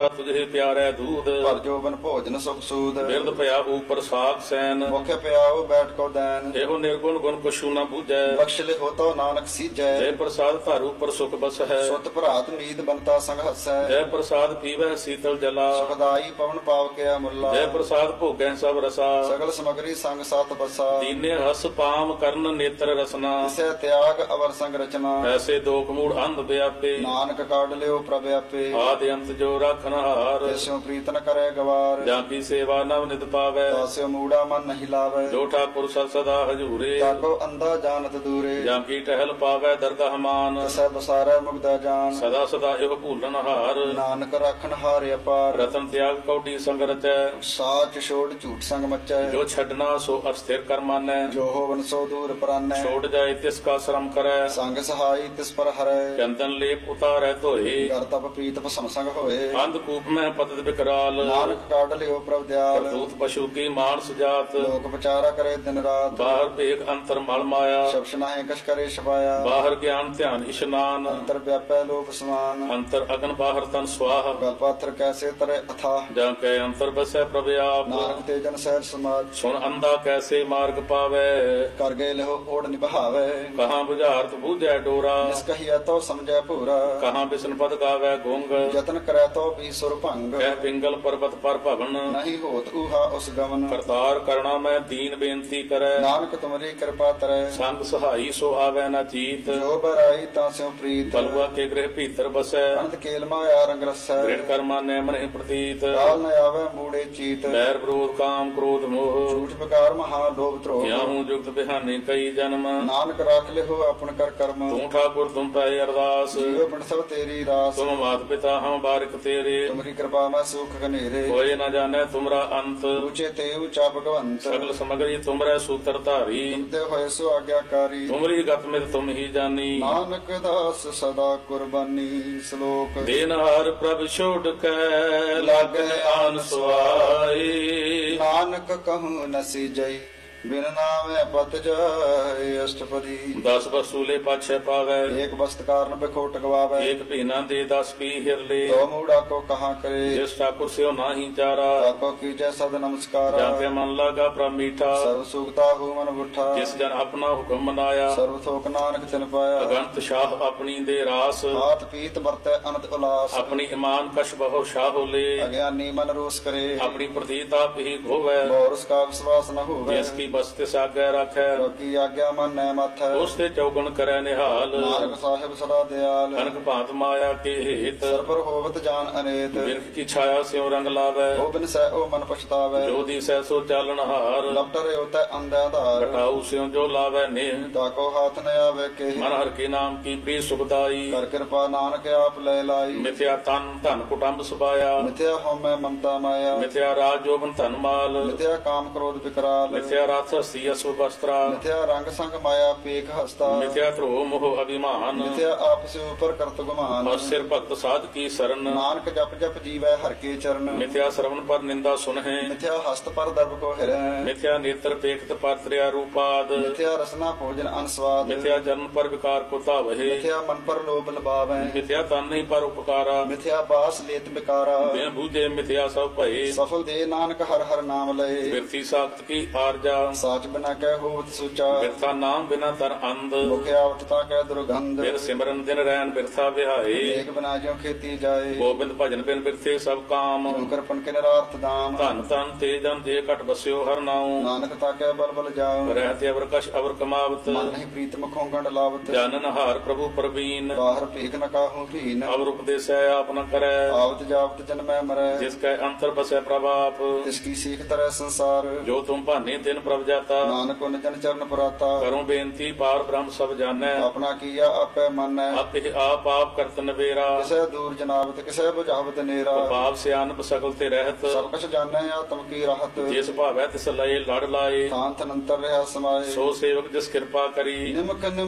ਤੁਝੇ ਪਿਆਰੈ ਦੂਧ। ਭਰ ਜੋਬਨ ਭੋਜਨ ਸੁਖ ਸੂਦ। ਬਿਰਦ ਭਇਆ ਉਪਰ ਸਾਖ ਸੈਨ। ਮੁਖ ਪਿਆਉ ਬੈਠ ਕੋ ਦੈਨ। ਇਹੋ ਨਿਰਗੁਣ ਗੁਣ ਕਛੂ ਨ ਬੂਝੈ। ਬਖਸ਼ ਲਿਖੋ ਤੋ ਨਾਨਕ ਸੀਜੈ। ਜੈ ਪ੍ਰਸਾਦ ਧਰ ਉਪਰ ਸੁਖ ਬਸ ਹੈ। ਸੁਤ ਭਰਾਤ ਨੀਂਦ ਬੰਤਾ ਸੰਗ ਹਸੈ। ਜੈ ਪ੍ਰਸਾਦ ਪੀਵੈ ਸੀਤਲ ਜਲਾ। ਸੁਖਦਾਈ ਪਵਨ ਪਾਵ ਕੇ ਮੁੱਲਾ। ਜੈ ਪ੍ਰਸਾਦ ਭੋਗੈ ਸਭ ਰਸਾ। ਸਗਲ ਸਮਗਰੀ ਸੰਗ ਸਤ ਬਸਾ। ਦੀਨੇ ਹਸ ਪਾਮ ਕਰਨ ਨੇਤਰ ਰਸਨਾ। ਤਿਸੈ ਤਿਆਗ ਅਵਰ ਸੰਗ ਰਚਨਾ। ਐਸੇ ਦੋਖ ਮੂੜ ਅੰਧ ਵਿਆਪੇ। ਨਾਨਕ ਕਾਢ ਲਿਓ ਪ੍ਰਭ ਆਪੇ। ਆਦਿ ਅੰਤ ਜੋ ਰਾਖਨ ਹਾਰ। ਤਿਸਿਉ ਪ੍ਰੀਤ ਨ ਕਰੇ ਗਵਾਰ। ਜਾਂ ਕੀ ਸੇਵਾ ਨਵ ਨਿਤ ਪਾਵੈ। ਤਾਸਿਉ ਮੂੜਾ ਮਨ ਨਹੀਂ ਲਾਵੈ। ਜੋ ਠਾਕੁਰ ਸਦ ਸਦਾ ਹਜੂਰੇ। ਤਾਕੋ ਅੰਧਾ ਜਾਣਤ ਦੂਰੇ। ਜਾਂ ਕੀ ਟਹਿਲ ਪਾਵੈ ਦਰਗਹ ਮਾਨ। ਤਿਸੈ ਬਸਾਰੈ ਮੁਗਦਾ ਜਾਨ। ਸਦਾ ਸਦਾ ਇਹੋ ਭੂਲਨ ਹਾਰ। ਨਾਨਕ ਰਾਖਨ ਹਾਰ ਅਪਾਰ। ਰਤਨ ਤਿਆਗ ਕੌਡੀ ਸੰਗ ਰਚੈ। ਸਾਚ ਛੋੜ ਝੂਠ ਸੰਗ ਮਚੈ। ਜੋ ਛੱਡਣਾ ਸੋ ਅਸਥਿਰ ਕਰ ਮਾਨੈ। ਜੋ ਹੋਵਨ ਸੋ ਦੂਰ ਪਰਾਨੈ। ਛੋੜ ਜਾਏ ਤਿਸ ਕਾ ਸ਼ਰਮ ਕਰੈ। ਸੰਗ ਸਹਾਈ ਤਿਸ ਪਰ ਹਰੈ। ਚੰਦਨ ਲੇਪ ਉਤਾਰੈ ਧੋਏ। ਕਰ ਤਪ ਪ੍ਰੀਤ ਭਸਮ ਸੰਗ ਹੋਏ। ਅੰਧ ਕੂਪ ਮੈਂ ਪਤਿਤ ਬਿਕਰਾਲ। ਨਾਨਕ ਕਾਢ ਲਿਓ ਪ੍ਰਭ ਦਿਆਲ। ਕਰਤੂਤ ਪਸ਼ੂ ਕੀ ਮਾਨਸ ਜਾਤ। ਲੋਕ ਵਿਚਾਰਾ ਕਰੇ ਦਿਨ ਰਾਤ। ਬਾਹਰ ਭੇਖ ਅੰਤਰ ਮਲ ਮਾਇਆ। ਸ਼ਬਸ਼ ਨਾਹੀ ਕਛ ਕਰੇ ਛਪਾਇਆ। ਬਾਹਰ ਗਿਆਨ ਧਿਆਨ ਇਸ਼ਨਾਨ। ਅੰਤਰ ਵਿਆਪੈ ਲੋਕ ਸਮਾਨ। ਅੰਤਰ ਅਗਨ ਬਾਹਰ ਤਨ ਸਵਾਹ। ਗਲ ਪਾਥਰ ਕੈਸੇ ਤਰੇ ਅਥਾ। ਜਾਂ ਕੈ ਅੰਤਰ ਬਸੈ ਪ੍ਰਭ ਆਪ। ਨਾਨਕ ਤੇ ਜਨ ਸਹਿਜ ਸਮਾਜ। ਸੁਣ ਅੰਧਾ ਕੈਸੇ ਮਾਰਗ ਪਾਵੈ। ਕਰ ਗਏ ਲਹੋ ਓੜ ਨਿਭਾਵੇ। ਕਹਾਂ ਬੁਝਾਰਤ ਬੂਝੈ ਡੋਰਾ। ਜਿਸ ਕਹੀਐ ਤੋ ਸਮਝੈ ਭੂਰਾ। ਕਹਾਂ ਬਿਸ਼ਨ ਪਦ ਗਾਵੈ ਗੁੰਗ। ਯਤਨ ਕਰੈ ਤੋ ਵੀ ਸੁਰ ਭੰਗ। ਕਹਿ ਪਿੰਗਲ ਪਰਬਤ ਪਰ ਭਵਨ। ਨਹੀਂ ਹੋਤ ਊਹਾ ਉਸ ਗਮਨ। ਕਰਤਾਰ ਕਰਣਾ ਮੈਂ ਦੀਨ ਬੇਨਤੀ ਕਰੈ। ਨਾਨਕ ਤੁਮਰੀ ਕਿਰਪਾ ਤਰੈ। ਸੰਗ ਸਹਾਈ ਸੋ ਆਵੈ ਨ ਚੀਤ। ਜੋ ਬਰਾਈ ਤਾਂ ਸਿਉ ਪ੍ਰੀਤ। ਬਲਵਾ ਕੇ ਗ੍ਰਹਿ ਭੀਤਰ ਬਸੈ। ਅਨੰਦ ਕੇਲ ਮਾਇਆ ਰੰਗ ਰਸੈ। ਦ੍ਰਿੜ ਕਰਮਾ ਨੈ ਮਨਿ ਪ੍ਰਤੀਤ। ਕਾਲ ਨ ਆਵੈ ਮੂੜੇ ਚੀਤ। ਬੈਰ ਵਿਰੋਧ ਕਾਮ ਕ੍ਰੋਧ ਮੋਹ। ਝੂਠ ਬਕਾਰ ਮਹਾ ਲੋਭ ਧਰੋਹ। ਕਿਆ ਹੂੰ ਜੁਗਤ ਬਿਹਾਨੇ ਕਈ ਜਨਮ। ਨਾਨਕ ਰਾਖ ਲਿਹੋ ਆਪਨ ਕਰ ਕਰਮ। ਤੂੰ ਠਾਕੁਰ ਤੁਮ ਪੈ ਅਰਦਾਸ। ਜੀਵ ਪਿੰਡ ਸਭ ਤੇਰੀ ਰਾਸ। ਤੁਮ ਮਾਤ ਪਿਤਾ ਹਮ ਬਾਰਿਕ ਤੇਰੇ। ਤੁਮਰੀ ਕਿਰਪਾ ਮੈਂ ਸੁਖ ਘਨੇਰੇ। ਹੋਏ ਨ ਜਾਣੈ ਤੁਮਰਾ ਅੰਤ। ਉੱਚੇ ਤੇ ਉੱਚਾ ਭਗਵੰਤ। ਸਗਲ ਸਮਗਰੀ ਤੁਮਰੈ ਸੂਤਰ ਧਾਰੀ। ਤੁਮਤੇ ਹੋਏ ਸੋ ਆਗਿਆਕਾਰੀ। ਤੁਮਰੀ ਗਤ ਮਿਤ ਤੁਮ ਹੀ ਜਾਨੀ। ਨਾਨਕ ਦਾਸ ਸਦਾ ਕੁਰਬਾਨੀ। ਸ਼ਲੋਕ ਦੇਨਹਾਰ ਪ੍ਰਭ ਛੋੜ ਕੈ ਲਾਗੈ ਆਨ ਸੁਆਈ। ਨਾਨਕ ਕਹੂੰ ਨਸੀਜੈ ਬਿਨ ਨਾਮੈ ਪਤ ਜਾਏ। ਅਸ਼ਟਪਦੀ 10 ਵਸੂਲੇ ਪਾਛੈ ਪਾਵੈ। ਏਕ ਬਸਤ ਕਾਰਨ ਬਿਖੋਟ ਗਵਾਵੈ। ਏਕ ਭੀਨਾ ਦੇ 10 ਪੀ ਹਿਰਲੇ। ਤੋ ਮੂੜਾ ਕੋ ਕਹਾ ਕਰੇ। ਜਿਸ ਠਾਕੁਰ ਸਿਓ ਨਾਹੀ ਚਾਰਾ। ਤਾਕੋ ਕੀਜੈ ਸਦ ਨਮਸਕਾਰਾ। ਜਾਂ ਤੇ ਮਨ ਲਾਗਾ ਪ੍ਰਭ ਮੀਠਾ। ਸਰਬ ਸੁਖਤਾ ਹੂ ਮਨ ਬੁੱਠਾ। ਜਿਸ ਜਨ ਆਪਣਾ ਹੁਕਮ ਮਨਾਇਆ। ਸਰਬ ਥੋਕ ਨਾਨਕ ਤਿਨ ਪਾਇਆ। ਅਗੰਤ ਸ਼ਾਹ ਆਪਣੀ ਦੇ ਰਾਸ। ਹਾਥ ਪੀਤ ਵਰਤੈ ਅਨੰਦ ਉਲਾਸ। ਆਪਣੀ ਇਮਾਨ ਕਛ ਬਹੁ ਸ਼ਾਹ ਲੇ। ਅਗਿਆਨੀ ਮਨ ਰੋਸ ਕਰੇ। ਆਪਣੀ ਪ੍ਰਤੀਤ ਆਪ ਹੀ ਗੋਵੈ। ਬੋਰਸ ਕਾ ਵਿਸ਼ਵਾਸ ਨ ਹੋਵੇ। ਜਿਸ ਕੀ ਬਸਤਿ ਸਾਗੈ ਰਾਖੈ। ਲੋਕੀ ਆਗਿਆ ਮਨ ਨੈ ਮਥੈ। ਉਸ ਤੇ ਚੌਗਣ ਕਰੈ ਨਿਹਾਲ। ਨਾਨਕ ਸਾਹਿਬ ਸਦਾ ਦਿਆਲ। ਕਨਕ ਭਾਂਤ ਮਾਇਆ ਕੇ ਹੇਤ। ਸਰਪਰ ਹੋਵਤ ਜਾਨ ਅਨੇਤ। ਬਿਰਖ ਕੀ ਛਾਇਆ ਸਿਉ ਰੰਗ ਲਾਵੈ। ਉਹ ਬਿਨ ਸਹਿ ਉਹ ਮਨ ਪਛਤਾਵੈ। ਜੋ ਦਿਸੈ ਸੋ ਚਾਲਣ ਹਾਰ। ਲਪਟਰੇ ਉਤੈ ਅੰਧਿਆ ਧਾਰ। ਘਟਾਉ ਸਿਉ ਜੋ ਲਾਵੈ ਨੇਹ। ਤਾਕੋ ਹਾਥ ਨ ਆਵੇ ਕੇ। ਮਨ ਹਰ ਕੇ ਨਾਮ ਕੀ ਪ੍ਰੀ ਸੁਖਦਾਈ। ਕਰ ਕਿਰਪਾ ਨਾਨਕ ਆਪ ਲੈ ਲਾਈ। ਮਿਥਿਆ ਤਨ ਧਨ ਕੁਟੰਬ ਸੁਭਾਇਆ। ਮਿਥਿਆ ਹਉਮੈ ਮਮਤਾ ਮਾਇਆ। ਮਿਥਿਆ ਰਾਜ ਜੋਬਨ ਧਨ ਮਾਲ। ਮਿਥਿਆ ਕਾਮ ਕ੍ਰੋਧ ਵਿਕਰਾਲ। ਮਿਥਿਆ ਰਥ ਹਸਤੀ ਅਸੁ ਬਸਤਰਾ। ਮਿਥਿਆ ਰੰਗ ਸੰਗ ਮਾਇਆ ਪੇਖ ਹਸਤਾ। ਮਿਥਿਆ ਧਰੋ ਮੋਹ ਅਭਿਮਾਨ। ਮਿਥਿਆ ਆਪਸ ਉਪਰ ਕਰਤ ਗੁਮਾਨ। ਔਰ ਸਿਰ ਭਗਤ ਸਾਧ ਕੀ ਸਰਨ। ਨਾਨਕ ਜਪ ਜਪ ਜੀਵੈ ਹਰ ਕੇ ਚਰਨ। ਮਿਥਿਆ ਸਰਵਨ ਪਰ ਨਿੰਦਾ ਸੁਨਹਿ। ਮਿਥਿਆ ਹਸਤ ਪਰ ਦਰਬ ਕੋ ਹਿਰੈ। ਮਿਥਿਆ ਨੇਤਰ ਪੇਖਤ ਪਰ ਤ੍ਰਿਆ ਰੂਪਾਦ। ਮਿਥਿਆ ਰਸਨਾ ਭੋਜਨ ਅਨਸਵਾਦ। ਮਿਥਿਆ ਜਨਮ ਪਰ ਵਿਕਾਰ ਕੋ ਧਾਵਹਿ। ਮਿਥਿਆ ਮਨ ਪਰ ਲੋਭ ਲਬਾਵੈ। ਮਿਥਿਆ ਤਨ ਨਹੀਂ ਪਰ ਉਪਕਾਰਾ। ਮਿਥਿਆ ਬਾਸ ਲੇਤ ਬਿਕਾਰਾ। ਬਿਨ ਬੂਝੇ ਮਿਥਿਆ ਸਭ ਭਏ। ਸਫਲ ਦੇ ਨਾਨਕ ਹਰ ਹਰ ਨਾਮ ਲਏ। ਬਿਰਥੀ ਸਾਖਤ ਕੀ ਆਰਜਾ। ਸਾਚ ਬਿਨਾ ਕਹਿ ਹੋਵਤ ਸੁਚਾ। ਬਿਰਥਾ ਨਾਮ ਬਿਨਾ ਤਰ ਅੰਧ। ਮੁਖ ਆਵਤ ਤਾ ਕਹਿ ਦੁਰਗੰਧ। ਬਿਰ ਸਿਮਰਨ ਦਿਨ ਰੈਨ ਬਿਰਥਾ ਵਿਹਾਏ। ਏਕ ਬਿਨਾ ਜਿਉ ਖੇਤੀ ਜਾਏ। ਗੋਬਿੰਦ ਭਜਨ ਬਿਨ ਬਿਰਥੇ ਸਭ ਕਾਮ। ਸ਼ੰਕਰ ਪਨ ਕੇ ਨਿਰਾਰਥ ਦਾਮ। ਧਨ ਧਨ ਤੇ ਜਨ ਦੇ ਘਟ ਬਸਿਓ ਹਰ ਨਾਉ। ਨਾਨਕ ਤਾ ਕਹਿ ਬਲ ਬਲ ਜਾਉ। ਰਹਿਤੇ ਅਵਰ ਕਛ ਅਵਰ ਕਮਾਵਤ। ਮਨ ਨਹੀਂ ਪ੍ਰੀਤ ਮੁਖੋਂ ਗੰਢ ਲਾਵਤ। ਜਾਨਨ ਹਾਰ ਪ੍ਰਭੂ ਪ੍ਰਵੀਨ। ਬਾਹਰ ਭੀਖ ਨ ਕਾਹੂ ਭੀਨ। ਅਵਰ ਉਪਦੇਸੈ ਆਪ ਨ ਕਰੈ। ਆਵਤ ਜਾਵਤ ਜਨਮੈ ਮਰੈ। ਜਿਸ ਕੈ ਅੰਤਰ ਬਸੈ ਪ੍ਰਭਾਪ। ਤਿਸ ਕੀ ਸੀਖ ਤਰੈ ਸੰਸਾਰ। ਜੋ ਤੁਮ ਭਾਨੇ ਤਿਨ ਪ੍ਰਭ ਜਾਤਾ। ਨਾਨਕ ਉਨ ਜਨ ਚਰਨ ਪੁਰਾਤਾ। ਕਰੋ ਬੇਨਤੀ ਪਾਰ ਬ੍ਰਹਮ ਸਭ ਜਾਣੈ। ਆਪਣਾ ਕੀਆ ਆਪੇ ਮੰਨੈ। ਆਪੇ ਆਪ ਆਪ ਕਰਤ ਨਵੇਰਾ। ਕਿਸੇ ਦੂਰ ਜਨਾਵਤ ਕਿਸੇ ਬੁਝਾਵਤ ਨੇਰਾ। ਪਾਪ ਸਿਆਨਪ ਸਕਲ ਤੇ ਰਹਿਤ। ਸਭ ਕਛ ਜਾਣੈ ਆਤਮ ਕੀ ਰਾਹਤ। ਜਿਸ ਭਾਵੈ ਤਿਸ ਲਏ ਲੜ ਲਾਏ। ਥਾਨ ਥਨੰਤਰ ਰਿਹਾ ਸਮਾਏ। ਸੋ ਸੇਵਕ ਜਿਸ ਕਿਰਪਾ ਕਰੀ। ਨਿਮਕ